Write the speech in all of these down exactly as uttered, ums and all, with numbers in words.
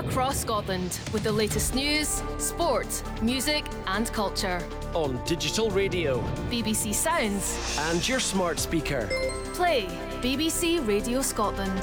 across Scotland with the latest news, sport, music and culture. On digital radio, B B C Sounds and your smart speaker. Play B B C Radio Scotland.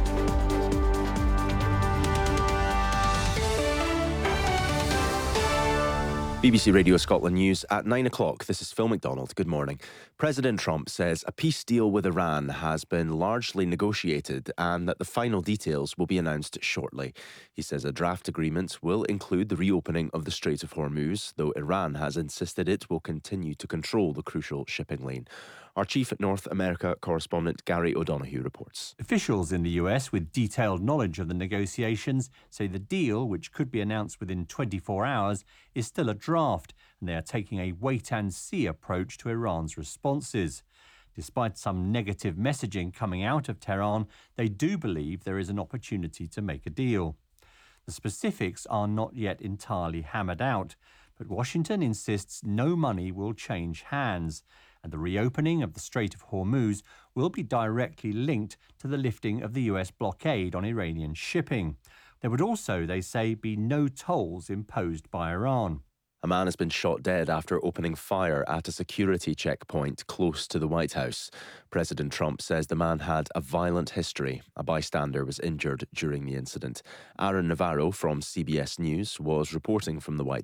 B B C Radio Scotland News at nine o'clock. This is Phil McDonald. Good morning. President Trump says a peace deal with Iran has been largely negotiated and that the final details will be announced shortly. He says a draft agreement will include the reopening of the Strait of Hormuz, though Iran has insisted it will continue to control the crucial shipping lane. Our Chief North America correspondent Gary O'Donoghue reports. Officials in the U S with detailed knowledge of the negotiations say the deal, which could be announced within twenty-four hours, is still a draft, and they are taking a wait-and-see approach to Iran's responses. Despite some negative messaging coming out of Tehran, they do believe there is an opportunity to make a deal. The specifics are not yet entirely hammered out, but Washington insists no money will change hands, and the reopening of the Strait of Hormuz will be directly linked to the lifting of the U S blockade on Iranian shipping. There would also, they say, be no tolls imposed by Iran. A man has been shot dead after opening fire at a security checkpoint close to the White House. President Trump says the man had a violent history. A bystander was injured during the incident. Aaron Navarro from C B S News was reporting from the White House.